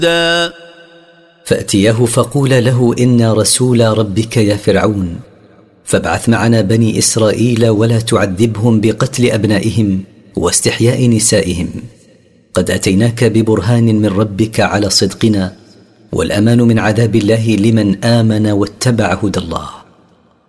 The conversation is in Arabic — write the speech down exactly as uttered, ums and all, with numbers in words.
فأتياه فقولا له إنا رسول ربك يا فرعون فابعث معنا بني إسرائيل ولا تعذبهم بقتل أبنائهم واستحياء نسائهم قد أتيناك ببرهان من ربك على صدقنا والأمان من عذاب الله لمن آمن واتبع هدى الله.